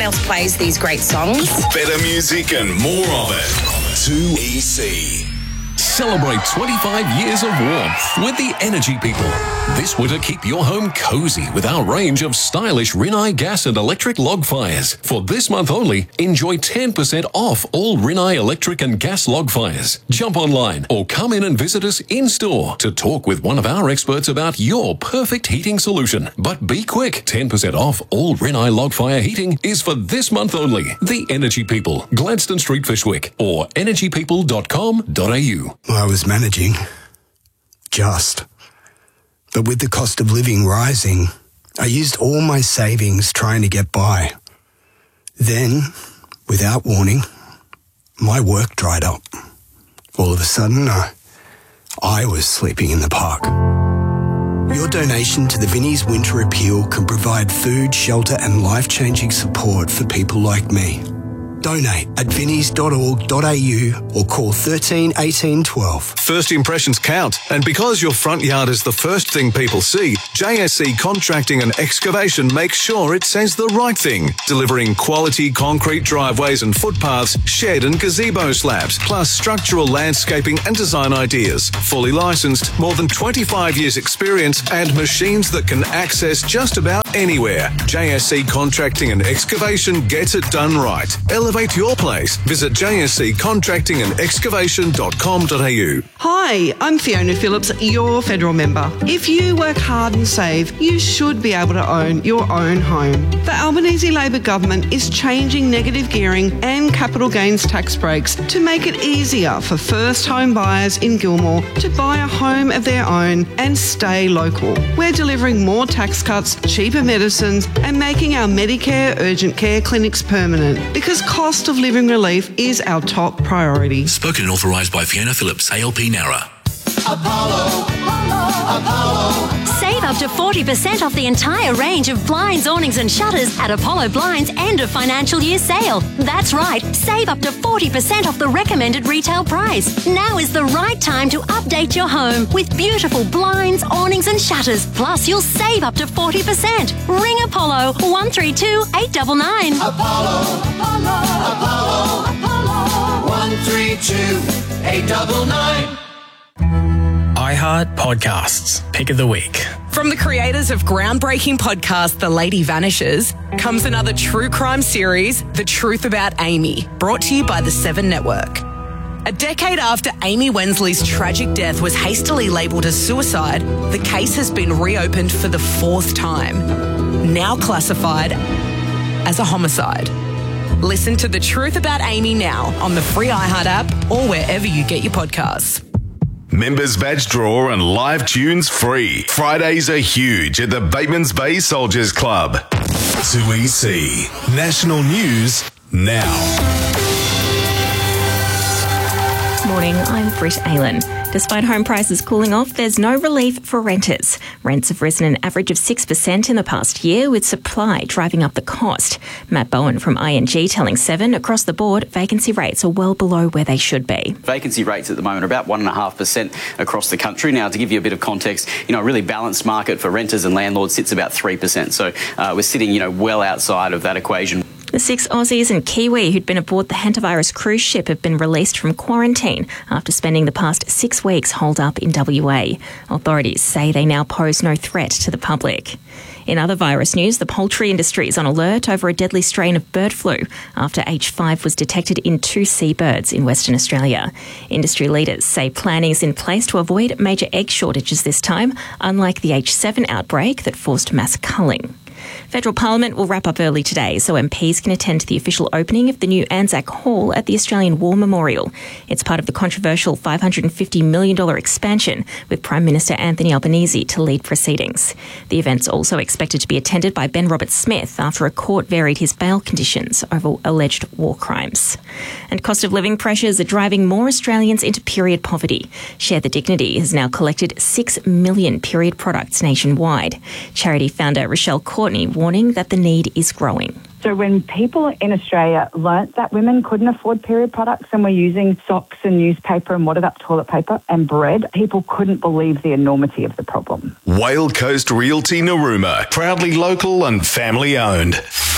one else plays these great songs. Better music and more of it. 2EC. Celebrate 25 years of warmth with the Energy People. This winter, keep your home cozy with our range of stylish Rinnai gas and electric log fires. For this month only, enjoy 10% off all Rinnai electric and gas log fires. Jump online or come in and visit us in-store to talk with one of our experts about your perfect heating solution. But be quick, 10% off all Rinnai log fire heating is for this month only. The Energy People, Gladstone Street, Fishwick, or energypeople.com.au. I was managing. But with the cost of living rising, I used all my savings trying to get by. Then, without warning, my work dried up. All of a sudden, I was sleeping in the park. Your donation to the Vinnie's Winter Appeal can provide food, shelter and life-changing support for people like me. Donate at vinnies.org.au or call 13 18 12. First impressions count, and because your front yard is the first thing people see, JSC Contracting and Excavation makes sure it says the right thing, delivering quality concrete driveways and footpaths, shed and gazebo slabs, plus structural landscaping and design ideas. Fully licensed, more than 25 years experience and machines that can access just about anywhere. JSC Contracting and Excavation gets it done right. Elevate your place. Visit jsccontractingandexcavation.com.au. Hi, I'm Fiona Phillips, your federal member. If you work hard and save, you should be able to own your own home. The Albanese Labor government is changing negative gearing and capital gains tax breaks to make it easier for first home buyers in Gilmore to buy a home of their own and stay local. We're delivering more tax cuts, cheaper medicines and making our Medicare urgent care clinics permanent because cost of living relief is our top priority. Spoken and authorised by Fiona Phillips, ALP Nara. Apollo. Save up to 40% off the entire range of blinds, awnings and shutters at Apollo Blinds' end of financial year sale. That's right, save up to 40% off the recommended retail price. Now is the right time to update your home with beautiful blinds, awnings and shutters. Plus, you'll save up to 40%. Ring Apollo 132 899. Apollo 132 899. iHeart Podcasts, Pick of the Week. From the creators of groundbreaking podcast The Lady Vanishes comes another true crime series, The Truth About Amy, brought to you by the Seven Network. A decade after Amy Wensley's tragic death was hastily labelled as suicide, the case has been reopened for the fourth time, now classified as a homicide. Listen to The Truth About Amy now on the free iHeart app or wherever you get your podcasts. Members badge draw and live tunes free. Fridays are huge at the Batemans Bay Soldiers Club. 2EC. National News now. Morning, I'm Britt Aylan. Despite home prices cooling off, there's no relief for renters. Rents have risen an average of 6% in the past year, with supply driving up the cost. Matt Bowen from ING telling Seven, across the board, vacancy rates are well below where they should be. Vacancy rates at the moment are about 1.5% across the country. Now, to give you a bit of context, a really balanced market for renters and landlords sits about 3%. So we're sitting, well outside of that equation. The 6 Aussies and Kiwi who'd been aboard the Hantavirus cruise ship have been released from quarantine after spending the past 6 weeks holed up in WA. Authorities say they now pose no threat to the public. In other virus news, the poultry industry is on alert over a deadly strain of bird flu after H5 was detected in 2 seabirds in Western Australia. Industry leaders say planning is in place to avoid major egg shortages this time, unlike the H7 outbreak that forced mass culling. Federal Parliament will wrap up early today so MPs can attend the official opening of the new Anzac Hall at the Australian War Memorial. It's part of the controversial $550 million expansion, with Prime Minister Anthony Albanese to lead proceedings. The event's also expected to be attended by Ben Roberts-Smith after a court varied his bail conditions over alleged war crimes. And cost of living pressures are driving more Australians into period poverty. Share the Dignity has now collected 6 million period products nationwide. Charity founder Rochelle Courtney warning that the need is growing. So when people in Australia learnt that women couldn't afford period products and were using socks and newspaper and wadded up toilet paper and bread, people couldn't believe the enormity of the problem. Whale Coast Realty Narooma, proudly local and family owned.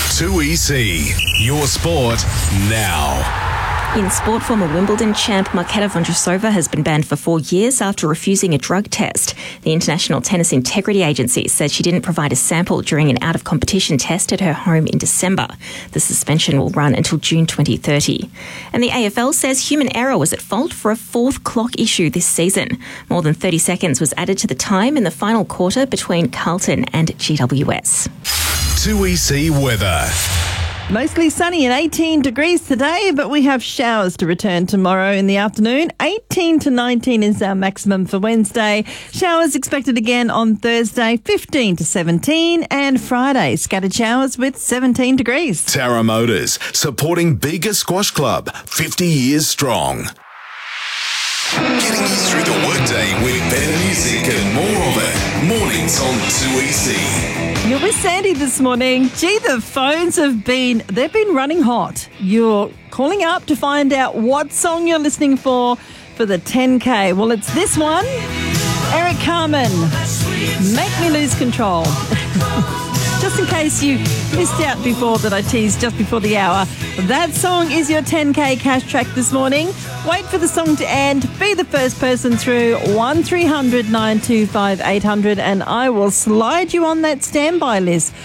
2EC, your sport now. In sport, former Wimbledon champ Marketa Vondrousova has been banned for 4 years after refusing a drug test. The International Tennis Integrity Agency says she didn't provide a sample during an out-of-competition test at her home in December. The suspension will run until June 2030. And the AFL says human error was at fault for a fourth clock issue this season. More than 30 seconds was added to the time in the final quarter between Carlton and GWS. 2EC weather. Mostly sunny and 18 degrees today, but we have showers to return tomorrow in the afternoon. 18 to 19 is our maximum for Wednesday. Showers expected again on Thursday, 15 to 17, and Friday, scattered showers with 17 degrees. Tara Motors, supporting Bega Squash Club, 50 years strong. Getting you through the workday with better music and more of it. Mornings on 2EC. You're with Sandy this morning. Gee, the phones they've been running hot. You're calling up to find out what song you're listening for the 10K. Well, it's this one. Eric Carmen, Make Me Lose Control. Just in case you missed out before that I teased just before the hour, that song is your 10K cash track this morning. Wait for the song to end. Be the first person through 1300 925 800 and I will slide you on that standby list